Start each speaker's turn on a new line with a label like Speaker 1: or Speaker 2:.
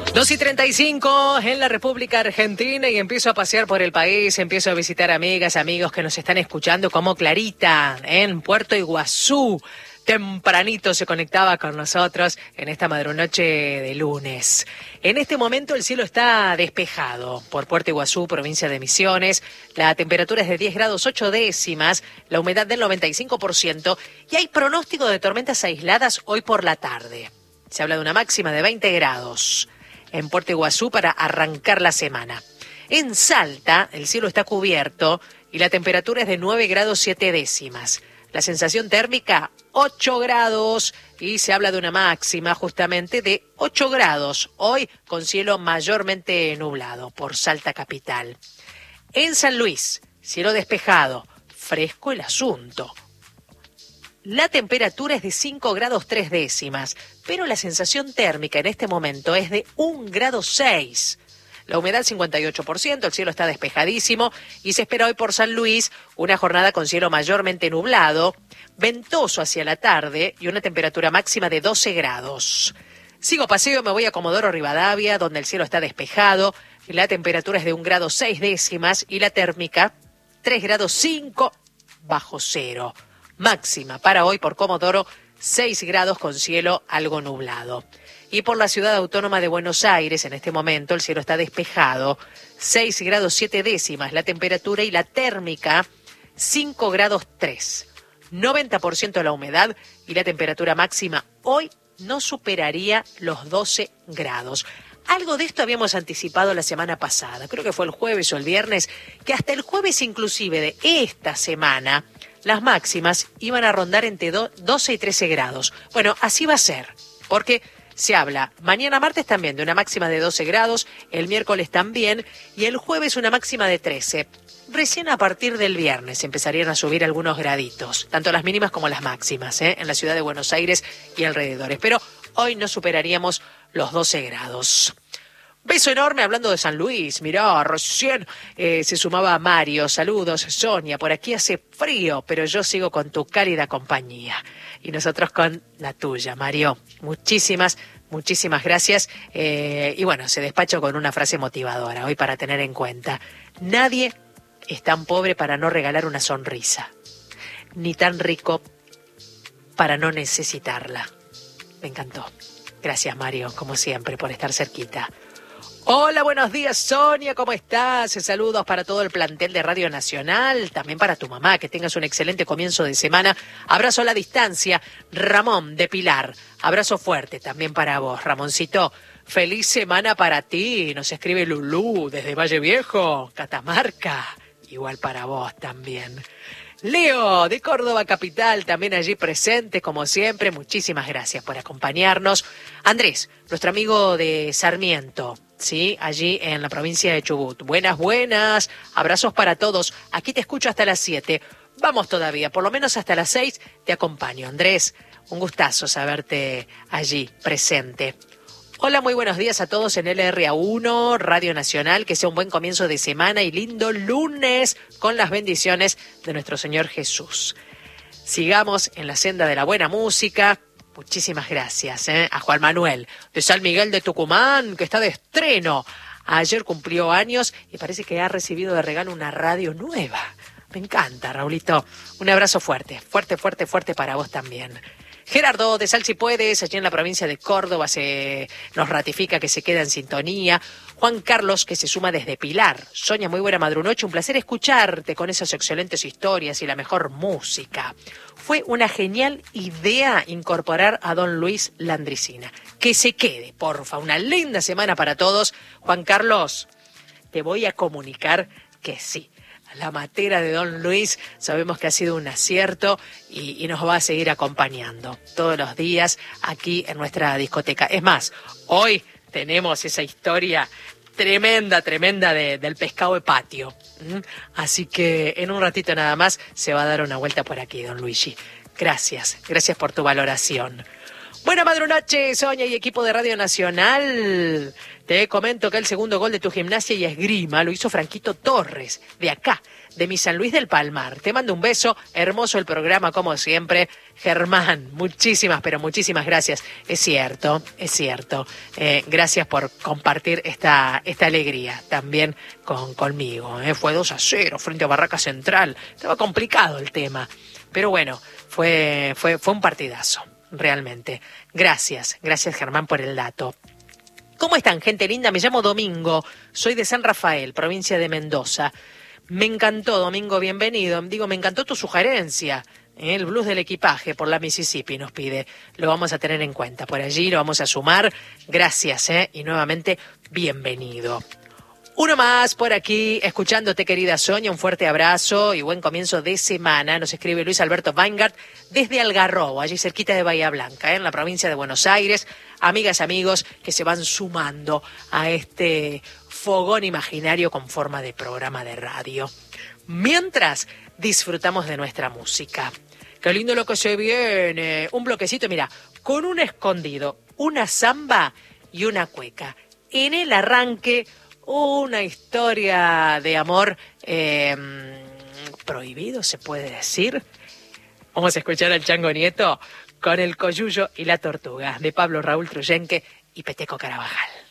Speaker 1: 2:35 en la República Argentina y empiezo a pasear por el país, empiezo a visitar amigas, amigos que nos están escuchando, como Clarita en Puerto Iguazú. Tempranito se conectaba con nosotros en esta madrunoche de lunes. En este momento el cielo está despejado por Puerto Iguazú, provincia de Misiones. La temperatura es de 10 grados 8 décimas, la humedad del 95% y hay pronóstico de tormentas aisladas hoy por la tarde. Se habla de una máxima de 20 grados en Puerto Iguazú para arrancar la semana. En Salta el cielo está cubierto y la temperatura es de 9 grados 7 décimas. La sensación térmica 8 grados y se habla de una máxima justamente de 8 grados, hoy con cielo mayormente nublado por Salta capital. En San Luis, cielo despejado, fresco el asunto. La temperatura es de 5 grados 3 décimas, pero la sensación térmica en este momento es de 1 grado 6. La humedad 58%, el cielo está despejadísimo y se espera hoy por San Luis una jornada con cielo mayormente nublado, ventoso hacia la tarde y una temperatura máxima de 12 grados. Sigo paseo, me voy a Comodoro Rivadavia, donde el cielo está despejado, y la temperatura es de 1 grado 6 décimas y la térmica 3 grados 5 bajo cero. Máxima para hoy por Comodoro 6 grados con cielo algo nublado. Y por la ciudad autónoma de Buenos Aires, en este momento, el cielo está despejado, 6 grados 7 décimas la temperatura y la térmica 5 grados 3. 90% la humedad y la temperatura máxima hoy no superaría los 12 grados. Algo de esto habíamos anticipado la semana pasada, creo que fue el jueves o el viernes, que hasta el jueves inclusive de esta semana las máximas iban a rondar entre 12 y 13 grados. Bueno, así va a ser, porque se habla mañana martes también de una máxima de 12 grados, el miércoles también y el jueves una máxima de 13. Recién a partir del viernes empezarían a subir algunos graditos, tanto las mínimas como las máximas, en la ciudad de Buenos Aires y alrededores. Pero hoy no superaríamos los 12 grados. Beso enorme hablando de San Luis. Mirá, recién se sumaba Mario. Saludos, Sonia. Por aquí hace frío, pero yo sigo con tu cálida compañía. Y nosotros con la tuya, Mario. Muchísimas gracias. Y bueno, se despacho con una frase motivadora hoy para tener en cuenta. Nadie es tan pobre para no regalar una sonrisa, ni tan rico para no necesitarla. Me encantó. Gracias, Mario, como siempre, por estar cerquita. Hola, buenos días, Sonia, ¿cómo estás? Saludos para todo el plantel de Radio Nacional, también para tu mamá, que tengas un excelente comienzo de semana. Abrazo a la distancia, Ramón de Pilar. Abrazo fuerte también para vos, Ramoncito. Feliz semana para ti, nos escribe Lulú desde Valle Viejo, Catamarca. Igual para vos también. Leo, de Córdoba Capital, también allí presente, como siempre. Muchísimas gracias por acompañarnos. Andrés, nuestro amigo de Sarmiento, ¿sí? Allí en la provincia de Chubut. Buenas. Abrazos para todos. Aquí te escucho hasta las 7. Vamos todavía, por lo menos hasta las 6 te acompaño. Andrés, un gustazo saberte allí presente. Hola, muy buenos días a todos en LRA1, Radio Nacional, que sea un buen comienzo de semana y lindo lunes con las bendiciones de nuestro Señor Jesús. Sigamos en la senda de la buena música. Muchísimas gracias a Juan Manuel de San Miguel de Tucumán, que está de estreno. Ayer cumplió años y parece que ha recibido de regalo una radio nueva. Me encanta, Raulito. Un abrazo fuerte para vos también. Gerardo de Sal Si Puedes, allí en la provincia de Córdoba, nos ratifica que se queda en sintonía. Juan Carlos, que se suma desde Pilar. Sonia, muy buena madrunoche, un placer escucharte con esas excelentes historias y la mejor música. Fue una genial idea incorporar a don Luis Landricina. Que se quede, porfa, una linda semana para todos. Juan Carlos, te voy a comunicar que sí. La matera de don Luis sabemos que ha sido un acierto y nos va a seguir acompañando todos los días aquí en nuestra discoteca. Es más, hoy tenemos esa historia tremenda del pescado de patio. Así que en un ratito nada más se va a dar una vuelta por aquí, don Luigi. Gracias por tu valoración. Buenas madrugadas, Sonia y equipo de Radio Nacional. Te comento que el segundo gol de tu Gimnasia y Esgrima lo hizo Franquito Torres, de acá, de mi San Luis del Palmar. Te mando un beso, hermoso el programa como siempre. Germán, muchísimas, pero muchísimas gracias. Es cierto, es cierto. Gracias por compartir esta alegría también conmigo. Fue 2-0 frente a Barraca Central. Estaba complicado el tema, pero bueno, fue un partidazo. Realmente. Gracias Germán por el dato. ¿Cómo están, gente linda? Me llamo Domingo, soy de San Rafael, provincia de Mendoza. Me encantó, Domingo, bienvenido. Me encantó tu sugerencia. El blues del equipaje por la Mississippi nos pide. Lo vamos a tener en cuenta por allí, lo vamos a sumar. Gracias, y nuevamente, bienvenido. Uno más por aquí, escuchándote, querida Sonia, un fuerte abrazo y buen comienzo de semana. Nos escribe Luis Alberto Weingart desde Algarrobo, allí cerquita de Bahía Blanca, en la provincia de Buenos Aires. Amigas, amigos que se van sumando a este fogón imaginario con forma de programa de radio. Mientras disfrutamos de nuestra música. Qué lindo lo que se viene. Un bloquecito, mira, con un escondido, una samba y una cueca. En el arranque, una historia de amor prohibido, se puede decir. Vamos a escuchar al Chango Nieto con El Coyuyo y la Tortuga, de Pablo Raúl Truyenque y Peteco Carabajal.